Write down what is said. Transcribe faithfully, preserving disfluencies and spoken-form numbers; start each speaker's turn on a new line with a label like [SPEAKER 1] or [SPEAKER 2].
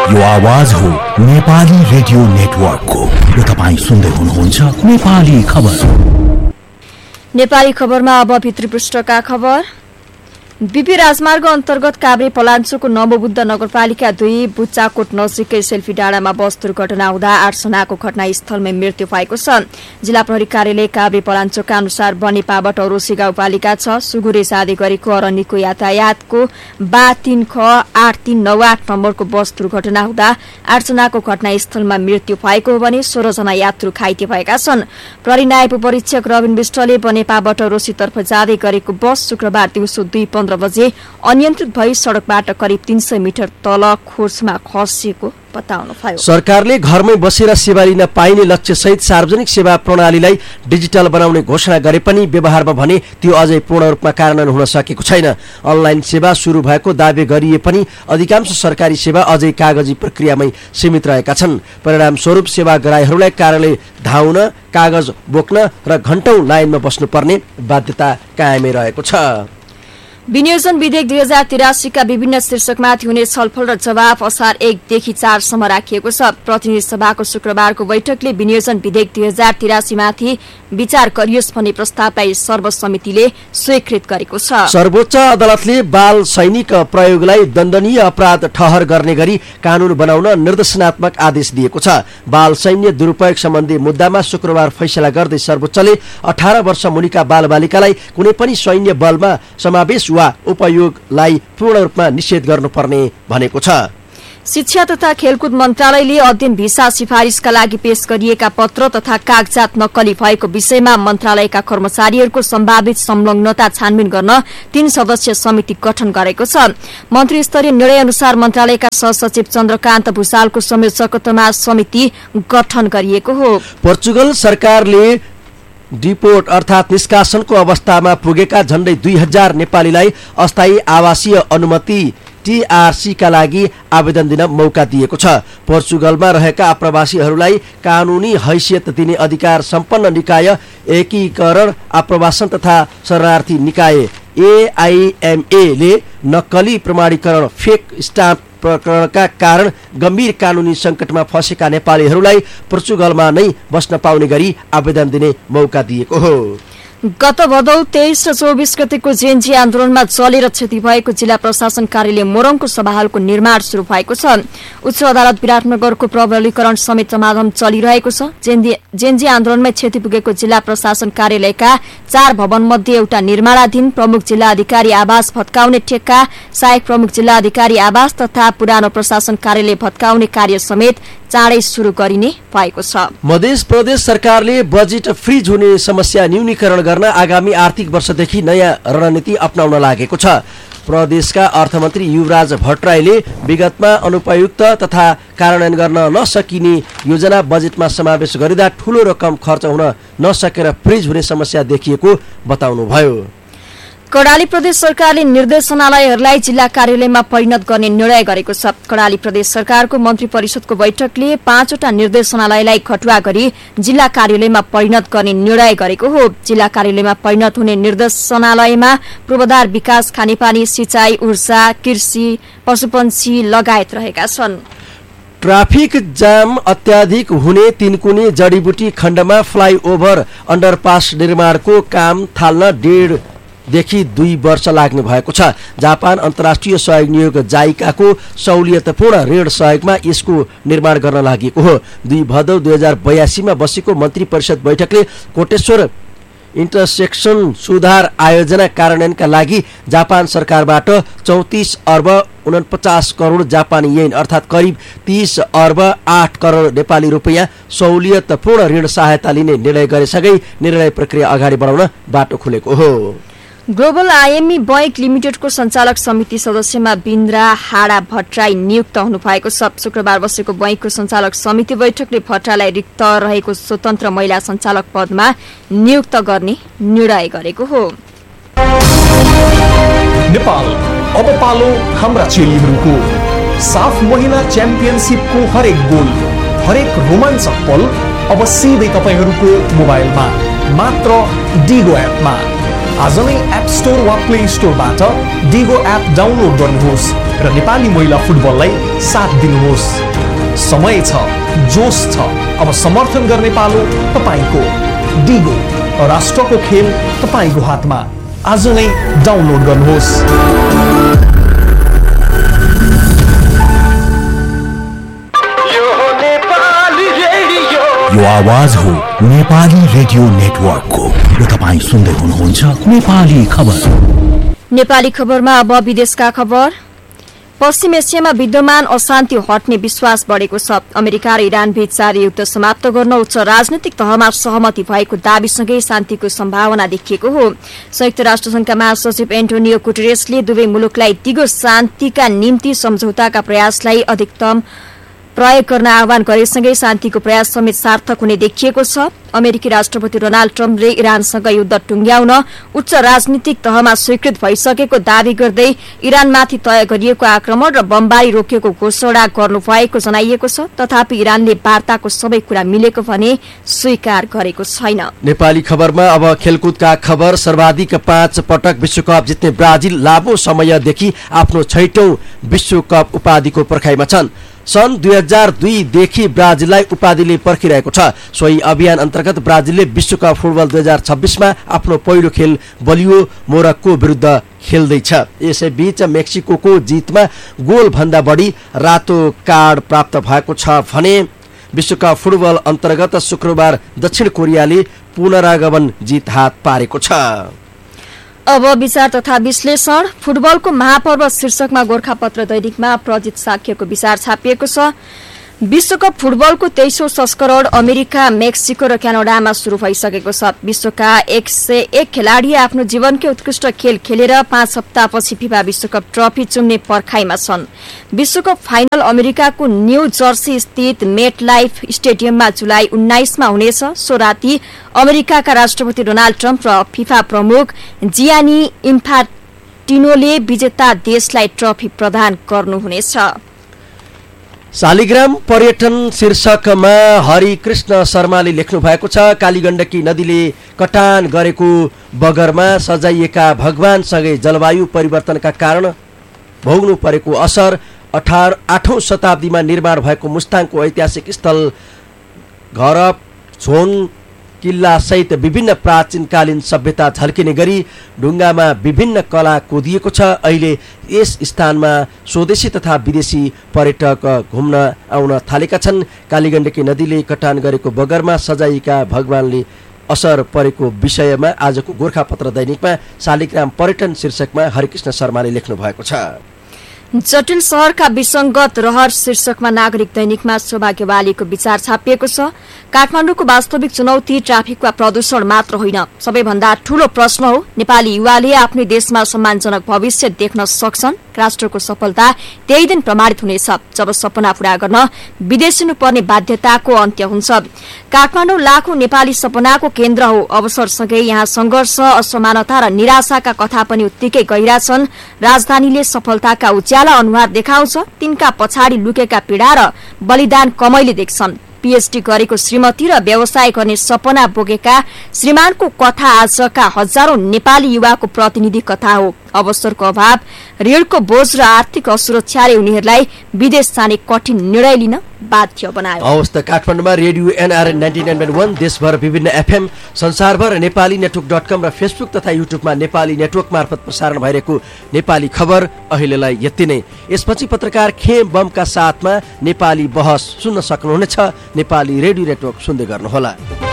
[SPEAKER 1] यो आवाज हो नेपाली रेडियो नेटवर्कको। यो तपाईँ सुन्दै हुनुहुन्छ नेपाली खबर।
[SPEAKER 2] नेपाली खबरमा अब भित्री पृष्ठका खबर। बीपी राजमार्ग अन्तर्गत काभ्रे पलाञ्चोको नवबुद्ध नगरपालिका दुई बुच्चाकोट नजिकै सेल्फी डाँडामा बस दुर्घटना हुँदा आठजनाको घटनास्थलमै मृत्यु भएको छ। जिल्ला प्रहरी कार्यालय काभ्रे पलाञ्चोकका अनुसार बनेपाबाट औरोसी गाउँपालिका छ सुगुरे सादी गरेको अरण्यको यातायातको बा तीन ख आठ तीन नौ आठ नम्बरको बस दुर्घटना हुँदा आठजनाको घटनास्थलमा मृत्यु भएको हो भने सोह्रजना यात्रु घाइते भएका छन्। प्रहरी नायब उपरीक्षक रविन विष्टले बनेपाबाट औरोसीतर्फ जाँदै गरेको बस शुक्रबार दिउँसो दुई बजे अनियन्त्रित भई सड़कबाट करिब तीन सय मिटर तल खोर्समा खसेको बताउनुभयो।
[SPEAKER 3] सरकारले घरमै बसेर सेवा लिन पाइने लक्ष्यसहित सार्वजनिक सेवा प्रणालीलाई डिजिटल बनाउने घोषणा गरे पनि व्यवहारमा भने त्यो अझै पूर्ण रूपमा कार्यान्वयन हुन सकेको छैन। अनलाइन सेवा सुरु भएको दावी गरिए पनि अधिकांश सरकारी सेवा अझै कागजी प्रक्रियामै सीमित रहेका छन्। परिणामस्वरूप सेवाग्राहीहरूलाई कार्यालय धाउन, कागज बोक्न र घण्टौं लाइनमा बस्नुपर्ने बाध्यता कायमै रहेको छ।
[SPEAKER 2] विनियोजन विधेयक दुई हजार तिरासीका विभिन्न शीर्षकमाथि हुने छलफल र जवाफ असार एकदेखि चारसम्म राखिएको छ। प्रतिनिधि सभाको शुक्रबारको बैठकले विनियोजन विधेयक दुई हजार तिरासीमाथि विचार गरियोस् भन्ने प्रस्तावलाई सर्वसमितिले स्वीकृत गरेको छ।
[SPEAKER 3] सर्वोच्च अदालतले बाल सैनिक प्रयोगलाई दण्डनीय अपराध ठहर गर्ने गरी कानून बनाउन निर्देशनात्मक आदेश दिएको छ। बाल सैन्य दुरूपयोग सम्बन्धी मुद्दामा शुक्रबार फैसला गर्दै सर्वोच्चले अठार वर्ष मुनिका बालबालिकालाई कुनै पनि सैन्य बलमा समावेश वा उपयोगलाई पूर्ण रूपमा निषेध गर्नुपर्ने भनेको छ।
[SPEAKER 2] शिक्षा तथा खेलकुद मन्त्रालयले अध्ययन भिसा सिफारिसका लागि पेश गरिएका पत्र तथा कागजात नक्कली भएको विषयमा मन्त्रालयका कर्मचारीहरूको सम्भावित संलग्नता छानबिन गर्न तीन सदस्यीय समिति गठन गरेको छ। मन्त्री स्तरीय निर्णय अनुसार मन्त्रालयका सहसचिव चन्द्रकान्त भूषालको संयोजकत्वमा समिति गठन गरिएको हो।
[SPEAKER 3] पोर्चुगल सरकारले डिपोर्ट अर्थात निष्कासनको अवस्थामा पुगेका झण्डै दुई हजार नेपालीलाई अस्थायी आवासीय अनुमति टीआरसी का लागि आवेदन दिन मौका दिएको छ। पोर्चुगलमा रहेका आप्रवासीहरूलाई कानूनी हैसियत दिने अधिकार सम्पन्न निकाय एकीकरण आप्रवासन तथा शरणार्थी निकाय एआईएमए ले नक्कली प्रमाणीकरण फेक स्टाम्प प्रकरणका कारण गम्भीर कानूनी संकटमा फँसेका नेपालीहरूलाई पोर्चुगलमा नै बस्न पाउने गरी आवेदन दिने मौका दिएको हो।
[SPEAKER 2] गत भदौ तेइस र चौबिस गतेको जेएनजी आन्दोलनमा जलेर क्षति भएको जिल्ला प्रशासन कार्यालय मोरङको सभाहालको निर्माण शुरू भएको छ। उच्च अदालत विराटनगरको प्रबलीकरण समेत समाधान चलिरहेको छ। जेएनजी आन्दोलनमै क्षति पुगेको जिल्ला प्रशासन कार्यालयका चार भवन मध्ये एउटा निर्माणाधीन प्रमुख जिल्ला अधिकारी आवास भत्काउने ठेक्का, सहायक प्रमुख जिल्ला अधिकारी आवास तथा पुरानो प्रशासन कार्यालय भत्काउने कार्य समेत चाँडै शुरू गरिने भएको छ।
[SPEAKER 3] मध्य प्रदेश सरकारले बजेट फ्रिज हुने समस्या न्यूनीकरण गर्न आगामी आर्थिक वर्षदेखि नयाँ रणनीति अपनाउन लागेको छ। प्रदेशका अर्थमन्त्री युवराज भट्टराईले विगतमा अनुपयुक्त तथा कार्यान्वयन गर्न नसकिने योजना बजेटमा समावेश गरिँदा ठूलो रकम खर्च हुन नसकेर फ्रिज हुने समस्या देखिएको बताउनुभयो।
[SPEAKER 2] कर्णाली प्रदेश सरकारले निर्देशनालयहरूलाई जिल्ला कार्यालयमा परिणत गर्ने निर्णय गरेको छ। कर्णाली प्रदेश सरकारको मन्त्री परिषदको बैठकले पाँचवटा निर्देशनालयलाई खटुवा गरी जिल्ला कार्यालयमा परिणत गर्ने निर्णय गरेको हो। जिल्ला कार्यालयमा परिणत हुने निर्देशनालयमा पूर्वाधार विकास, खानेपानी, सिंचाई, ऊर्जा, कृषि, पशुपन्छी लगायत रहेका छन्।
[SPEAKER 3] ट्राफिक जाम अत्याधिक हुने तिनकुने जडीबुटी खण्डमा फ्लाइओभर अन्डरपास निर्माणको काम थाल्न डेढ देखि दुई वर्ष लाग्ने भएको छ। जापान अन्तर्राष्ट्रिय सहयोग नियोग जाइकाको सहुलियतपूर्ण ऋण सहयोगमा यसको निर्माण गर्न लागेको हो। दुई भदौ दुई हजार बयासीमा बसेको मन्त्री परिषद बैठकले कोटेश्वर इन्टरसेक्सन सुधार आयोजना कार्यान्वयनका लागि जापान सरकारबाट चौतिस अर्ब उनपचास करोड जापानी येन अर्थात करिब तीस अर्ब आठ करोड नेपाली रुपियाँ सहुलियतपूर्ण ऋण सहायता लिने निर्णय गरेसँगै निर्णय प्रक्रिया अगाडि बढाउन बाटो खुलेको हो।
[SPEAKER 2] ग्लोबल आइएमई बैंक लिमिटेडको सञ्चालक समिति सदस्यमा बिन्द्रा हाडा भट्टराई नियुक्त हुनुभएको छ। शुक्रबार बसेको बैंकको सञ्चालक समिति बैठकले भट्टराईलाई रिक्त रहेको स्वतन्त्र महिला सञ्चालक पदमा नियुक्त गर्ने निर्णय गरेको हो।
[SPEAKER 4] नेपाल अब पालो हाम्रा चेलीहरूको। साफ महिला च्याम्पियनशिपको हरेक गोल, हरेक रोमाञ्चक पल अब सिधै तपाईहरूको मोबाइलमा मात्र डिगो एपमा। आज नै एप स्टोर वा प्ले स्टोरबाट डिगो एप डाउनलोड गर्नुहोस् र नेपाली महिला फुटबललाई साथ दिनुहोस्। समय छ, जोश छ, अब समर्थन गर्ने पालो तपाईको। डिगो, राष्ट्रको खेल तपाईको हातमा। आज नै डाउनलोड गर्नुहोस्।
[SPEAKER 1] यो आवाज हो नेपाली रेडियो नेटवर्कको र तपाईँ सुन्दै हुनुहुन्छ नेपाली खबर।
[SPEAKER 2] नेपाली खबरमा अब विदेशका खबर। पश्चिम एसियामा विद्यमान अशान्ति हट्ने विश्वास बढेको छ। अमेरिका र इरान बीच जारी युद्ध समाप्त गर्न उच्च राजनैतिक तहमा सहमति भएको दावीसँगै शान्तिको सम्भावना देखिएको हो। संयुक्त राष्ट्रसंघका महासचिव एन्टोनियो गुटेरेसले दुवै मुलुकलाई दिगो शान्तिका निम्ति सम्झौताका प्रयासलाई अधिकतम प्रयोग गर्न आह्वान गरेसँगै शान्तिको प्रयास समेत सार्थक हुने देखिएको छ। अमेरिकी राष्ट्रपति डोनाल्ड ट्रम्पले इरानसँग युद्ध टुंग्याउन उच्च राजनीतिक तहमा स्वीकृत भइसकेको दावी गर्दै इरानमाथि तय गरिएको आक्रमण र बमबारी रोकेको घोषणा गर्नुभएको जनाइएको छ। तथापि इरानले वार्ताको सबै कुरा मिलेको भने स्वीकार गरेको छैन।
[SPEAKER 3] नेपाली खबरमा अब खेलकुदका खबर। सर्वाधिक पाँच पटक विश्वकप जित्ने ब्राजिल लामो समयदेखि आफ्नो छैटौं विश्वकप उपाधिको पर्खाइमा छन्। सन् दुई हजार दुईदेखि ब्राजिललाई उपाधिले पर्खिरहेको छ। सोही अभियान अन्तर्गत ब्राजिलले विश्वकप फुटबल दुई हजार छब्बीसमा आफ्नो पहिलो खेल बलियो मोरक्को विरुद्ध खेल्दैछ। यसैबीच मेक्सिको जितमा गोल भन्दा बढी रातो कार्ड प्राप्त भएको छ भने विश्वकप फुटबल अन्तर्गत शुक्रबार दक्षिण कोरियाले पुनरागमन जित हात पारेको छ।
[SPEAKER 2] अब विचार तथा विश्लेषण। फुटबलको महापर्व शीर्षकमा गोरखापत्र दैनिकमा प्रजित साक्यको विचार छापिएको छ। विश्वकप फुटबलको तेइसौं संस्करण अमेरिका, मेक्सिको र क्यानाडामा शुरू भइसकेको छ। विश्वका एक सय एक खेलाडी आफ्नो जीवनकै उत्कृष्ट खेल खेलेर पाँच हप्तापछि फिफा विश्वकप ट्रफी चुम्ने पर्खाइमा छन्। विश्वकप फाइनल अमेरिकाको न्यू जर्सी स्थित मेट लाइफ स्टेडियममा जुलाई उन्नाइसमा हुनेछ। सो राति अमेरिकाका राष्ट्रपति डोनाल्ड ट्रम्प र फिफा प्रमुख जियानी इन्फान्टिनोले विजेता देशलाई ट्रफी प्रदान गर्नुहुनेछ।
[SPEAKER 3] शालिग्राम पर्यटन शीर्षकमा हरिकृष्ण शर्माले लेख्नु भएको छ। कालीगण्डकी नदीले कटान गरेको बगरमा सजाइएका भगवानसँगै जलवायु परिवर्तनका कारण भोग्नु परेको असर, अठार आठौं शताब्दीमा निर्माण भएको मुस्ताङको ऐतिहासिक स्थल घर झोन किल्ला सहित विभिन्न प्राचीनकालीन सभ्यता झल्किने गरी ढुङ्गामा विभिन्न कला कोदिएको छ। अहिले यस स्थानमा स्वदेशी तथा विदेशी पर्यटक घुम्न आउन थालेका छन्। कालीगण्डकी नदीले कटान गरेको बगरमा सजाइएका भगवानले असर परेको विषयमा आजको गोरखापत्र दैनिकमा शालिग्राम पर्यटन शीर्षकमा हरिकृष्ण शर्माले लेख्नु भएको छ।
[SPEAKER 2] जटिल शहरका विसंगत रहर शीर्षकमा नागरिक दैनिकमा सौभाग्य वालीको विचार छापिएको छ। काठमाडौँको वास्तविक चुनौती ट्राफिक वा प्रदूषण मात्र होइन, सबैभन्दा ठूलो प्रश्न हो नेपाली युवाले आफ्नै देशमा सम्मानजनक भविष्य देख्न सक्छन्। राष्ट्रको सफलता त्यही दिन प्रमाणित हुनेछ जब सपना पूरा गर्न विदेशिनुपर्ने बाध्यताको अन्त्य हुन्छ। काठमाडौँ लाखौं नेपाली सपनाको केन्द्र हो। अवसरसँगै यहाँ संघर्ष, असमानता र निराशाका कथा पनि उत्तिकै गहिरा छन्। राजधानीले सफलताका उज्याला अनुहार देखाउँछ, तिनका पछाडि लुकेका पीडा र बलिदान कमैले देख्छन्। पीएचडी गरेको श्रीमती र व्यवसाय गर्ने सपना बोकेका श्रीमानको कथा आजका हजारौं नेपाली युवाको प्रतिनिधि कथा हो। अवसरको अभाव, ऋणको बोझ र आर्थिक असुरक्षाले उनीहरूलाई विदेश जाने कठिन निर्णय लिन बाध्य बनायो।
[SPEAKER 3] अवस्था काठमाडौँमा radio NRN ninety nine point वन, देशभर विभिन्न एफएम, संसारभर नेपाली नेटवर्क डट कम र फेसबुक तथा युट्युबमा नेपाली नेटवर्क मार्फत प्रसारण भइरहेको नेपाली खबर अहिलेलाई यति नै। यसपछि पत्रकार खे बमका साथमा नेपाली बहस सुन्न सक्नुहुनेछ। नेपाली रेडियो नेटवर्क सुन्दै गर्नुहोला।